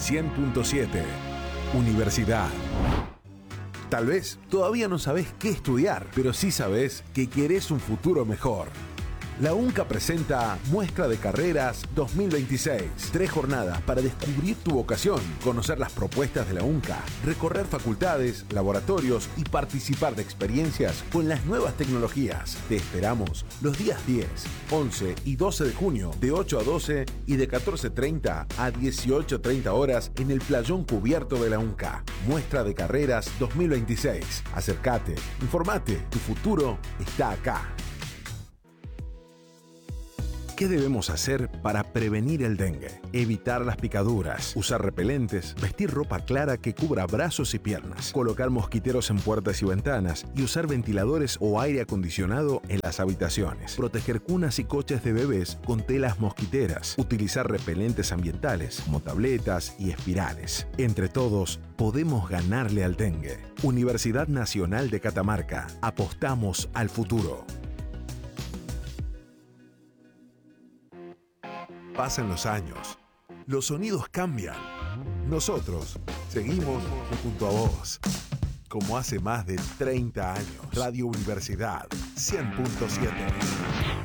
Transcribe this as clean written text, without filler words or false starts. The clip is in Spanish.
100.7 Universidad. Tal vez todavía no sabés qué estudiar, pero sí sabés que querés un futuro mejor. La UNCA presenta Muestra de Carreras 2026. 3 jornadas para descubrir tu vocación, conocer las propuestas de la UNCA, recorrer facultades, laboratorios y participar de experiencias con las nuevas tecnologías. Te esperamos los días 10, 11 y 12 de junio de 8 a 12 y de 14:30 a 18:30 horas en el playón cubierto de la UNCA. Muestra de Carreras 2026. Acércate, informate, tu futuro está acá. ¿Qué debemos hacer para prevenir el dengue? Evitar las picaduras, usar repelentes, vestir ropa clara que cubra brazos y piernas, colocar mosquiteros en puertas y ventanas y usar ventiladores o aire acondicionado en las habitaciones. Proteger cunas y coches de bebés con telas mosquiteras. Utilizar repelentes ambientales como tabletas y espirales. Entre todos, podemos ganarle al dengue. Universidad Nacional de Catamarca. Apostamos al futuro. Pasan los años, los sonidos cambian. Nosotros seguimos junto a vos, como hace más de 30 años. Radio Universidad 100.7.